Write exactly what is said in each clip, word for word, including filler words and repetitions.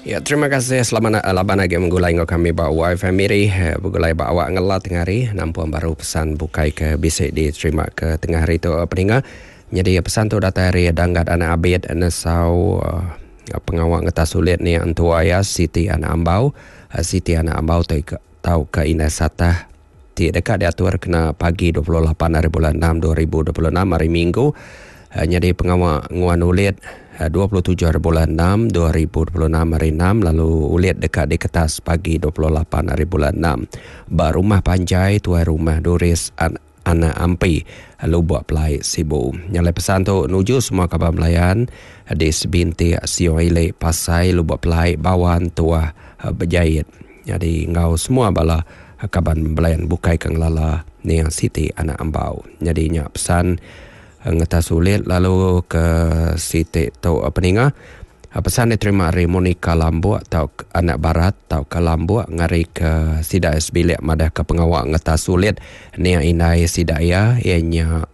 Ya, terima kasih. Selamat laban lagi menggulai ngau kami bawa wifi miri. Begulai bawa ngelat tengah hari. Nampuan baru pesan bukai ke bisik diterima ke tengah hari tu peninga. Jadi pesan tu data hari danggat anak abid nesau uh, pengawak ngeta sulit ni antua ya Siti anak ambau. Uh, Siti anak ambau tu tahu ke ina satah ti dekat diatur kena pagi dua puluh lapan hari bulan enam dua ribu dua puluh enam hari Minggu. Uh, jadi pengawak nguan ulit dua puluh tujuh hari bulan enam dua ribu dua puluh enam hari enam lalu ulit dekat di kertas pagi dua puluh lapan hari bulan enam. Ba rumah Panjai tuai rumah Doris an, anak ampi lalu buat pelai sibu. Nyalai pesan tu nuju semua kabar melayan di sebinti sioile pasai lu buat pelai bawan tua berjahit. Jadi ngau semua bala kabar melayan bukai kang lala ni yang Siti anak ambau. Jadi nyak pesan ngeta sulit lalu ke Siti tu peninga pesan diterima dari Monica Lambu atau anak barat atau ke Lambu ngari ke sida es bilik madah ke pengawak ngeta sulit ni yang inai sidaya ianya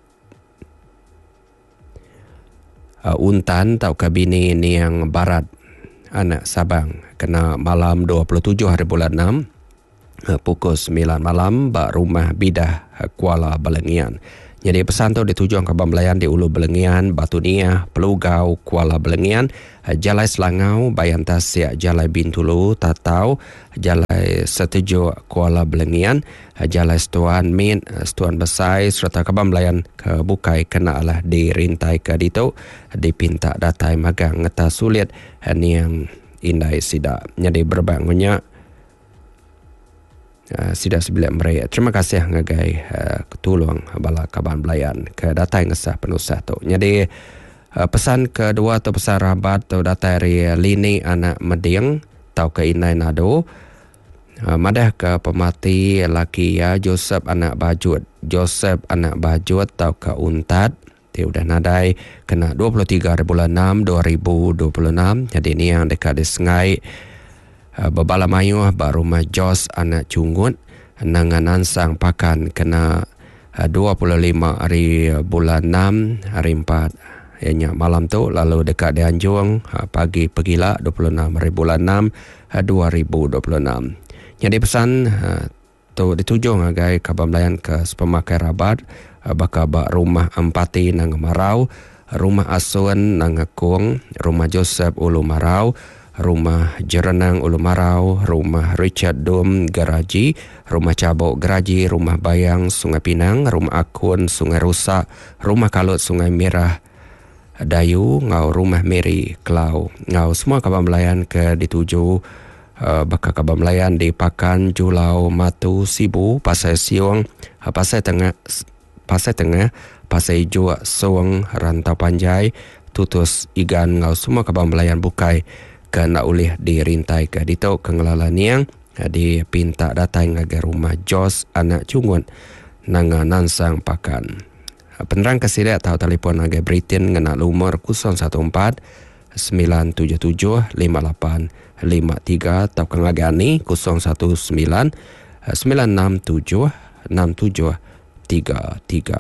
uh, untan atau ke bini ni yang barat anak Sabang kena malam dua puluh tujuh hari bulan enam uh, pukul sembilan malam bak rumah bidah uh, Kuala Belengian. Jadi pesan tu ditujuan ke Bambelayan di Ulu Belengian, Batu Niah, Pelugau, Kuala Belengian, Jalai Selangau, Bayantas Siak Jalai Bintulu, Tatau, Jalai Setuju Kuala Belengian, Jalai Setuan Min, Setuan Besai, serta ke Bambelayan ke Bukai kena lah dirintai ke ditu, dipinta datai magang ngeta sulit ni yang indai sida. Jadi berbangunnya Uh, sida sebilik mereka. Terima kasih ngagai uh, ketulung bala kaban belayan ke data yang ngesah penusah tu. Jadi uh, pesan kedua tu pesan rabat tu data dari Lini anak Mediang tau ke Inai Nado. Uh, madah ke pemati laki ya Joseph anak Bajut. Joseph anak Bajut tau ke Untad. Dia udah nadai kena dua puluh tiga hari bulan enam dua ribu dua puluh enam. Jadi ni yang dekat di Sengai Uh, Babala Mayu baru rumah Jos anak Cungut nangan ansang pakan kena uh, dua puluh lima hari bulan enam hari empat ianya malam tu lalu dekat di Anjung uh, pagi pegila dua puluh enam hari bulan enam uh, dua ribu dua puluh enam. Jadi pesan uh, tu dituju ngagai kabar melayan ke pemakai rabat uh, baka bak rumah Empati nang Marau, rumah Asun nang Kung, rumah Joseph Ulu Marau, rumah Jerenang Ulu Marau, rumah Richard Dom Garaji, rumah Cabok Garaji, rumah Bayang Sungai Pinang, rumah Akun Sungai Rusak, rumah Kalut Sungai Merah Dayu, ngau rumah Meri Kelau. Ngau semua kabar melayan ke dituju uh, baka kabar melayan di Pakan, Julau, Matu, Sibu, Pasai Siung, Pasai Tengah, Pasai Tengah, Pasai Jua, Song, Rantau Panjai, Tutus Igan. Ngau semua kabar melayan bukai kena ulih dirintai ke dito kengelala niang dipinta datang ngagai rumah Jos anak Cungun nanga nansang pakan. Penerang kesidak tahu telefon ngagai Britain ngena lumur kosong satu empat sembilan tujuh tujuh lima lapan lima tiga atau kengagani kosong satu sembilan sembilan enam tujuh enam tujuh tiga tiga.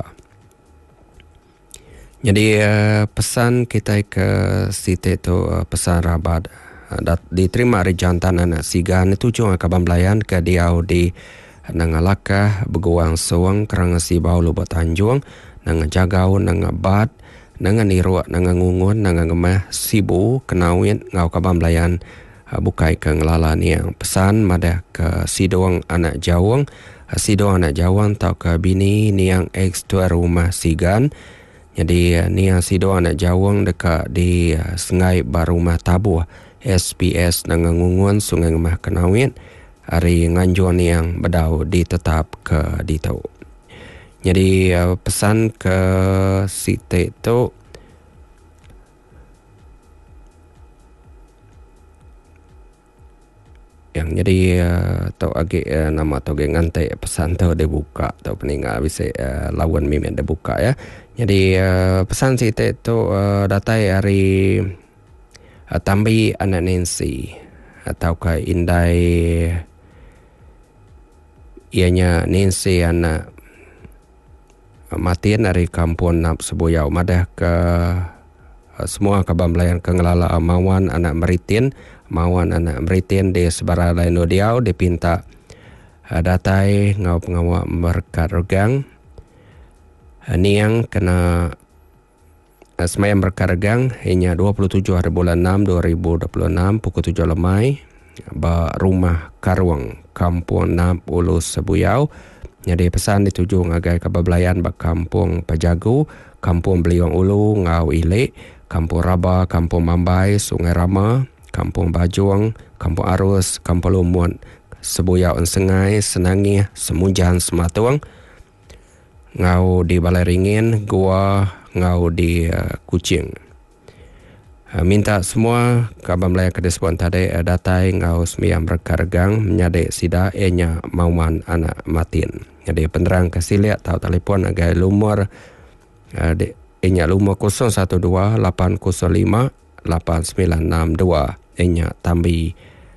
Jadi uh, pesan kita ke Siti tu uh, pesan rabat uh, diterima dari jantan anak sigan itu cuma kaban belayan ke diau di nangalaka beguang sewang kerang sibau lubat Tanjung nang jagau nang bat nang niru nang ngungun nang ngemah sibu kenawin ngau kaban belayan uh, bukai ke ngelala ni yang pesan madah ke sidong anak jawang uh, sidong anak jawang tau ke bini ni yang ex tua rumah sigan. Jadi ni yang sido anak jawang dekat di uh, Sengai Barumah Tabuh S P S Nangangungun Sungai Ngemah Kenawin hari nganjuan yang bedau ditetap ke ditau. Jadi uh, pesan ke Siti tu yang jadi uh, tau agi uh, nama tau ge ngantai pesan tu dia buka tau peningal bisa uh, lawan mimin dia buka ya. Jadi uh, pesan Siti tu uh, datai hari uh, Tambi anak Nancy atau ke Indai ianya Nancy anak uh, Matin dari kampung Nap Sebuyau madah ke uh, semua kabar melayan ke ngelala Amawan anak Meritin mawan anak meritin di sebarang lain diau dipinta uh, datai ngau pengawak berkargang uh, niang kena uh, semayam berkargang hingga dua puluh tujuh hari bulan enam dua ribu dua puluh enam pukul tujuh lemai ba rumah Karwang Kampung enam Ulu Sebuyau. Jadi pesan dituju ngagai kebablayan ba Kampung Pajagu, Kampung Beliong Ulu, Ngau Ilik, Kampung Raba, Kampung Mambai, Sungai Rama, Kampung Bajuang, Kampung Arus, Kampung Lumut, Sebuyau Sengai, Senangi, Semujan, Sematuang, Ngau di Balai Ringin, Gua, Ngau di uh, Kuching. Uh, minta semua kabar Melayu kedispuan tadi uh, datai ngau semiam berkargang menyadek sida enya mauman anak matin. Jadi penerang kasiliat tahu telefon agai lumur uh, de, enya lumur kosong satu dua lapan kosong lima lapan sembilan enam dua enya tambi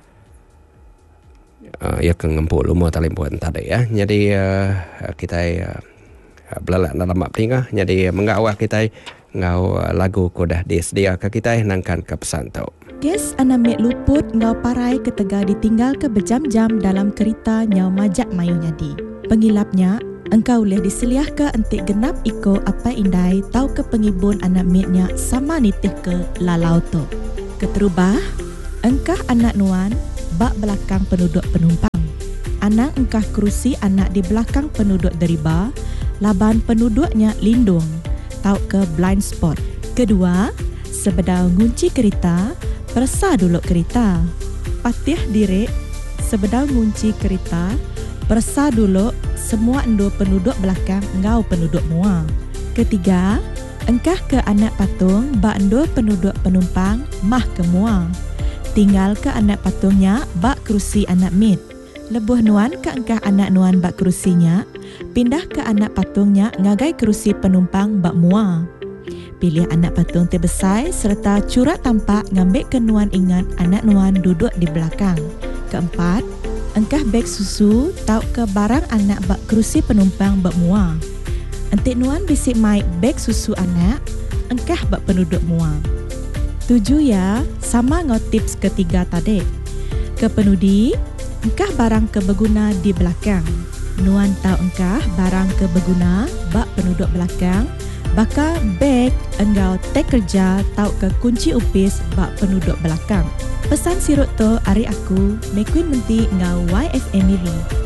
uh, ya kengempuk lumur telefon tadi ya. Jadi uh, kita uh, belalak dalam mak pelingah. Jadi mengawal kita ngau lagu kodah disdia ke kita nangkan ke pesan tau. Kes anamik luput ngau parai ketega ditinggal ke berjam-jam dalam kereta nyau majak mayu nyadi. Pengilapnya, engkau boleh diseliah ke entik genap iko apa indai tau ke pengibun anak mitnya sama nitih ke lalau tu. Keterubah, engkah anak nuan bak belakang penduduk penumpang. Anak engkah kerusi anak di belakang penduduk deriba, laban penduduknya lindung tau ke blind spot. Kedua, sebedau ngunci kereta, persa dulu kereta. Patih direk, sebedau ngunci kereta, persa dulu semua endo penduduk belakang ngau penduduk mua. Ketiga, engkah ke anak patung bak endo penduduk penumpang mah ke mua. Tinggal ke anak patungnya bak kerusi anak mit. Lebuh nuan ke engkah anak nuan bak kerusinya, pindah ke anak patungnya ngagai kerusi penumpang bak mua. Pilih anak patung terbesar serta curat tampak ngambil ke nuan ingat anak nuan duduk di belakang. Keempat, engkah beg susu tau ke barang anak bak kerusi penumpang bak mua. Entik nuan bisik mai beg susu anak, engkah bak penduduk mua. Tujuh ya, sama ngau tips ketiga tadi. Ke penudi, engkah barang kebeguna di belakang. Nuan tahu engkah barang kebeguna bak penduduk belakang, bakal beg engkau tek kerja tahu ke kunci upis bak penduduk belakang. Pesan sirut tu hari aku, mekuin menti engkau Y F M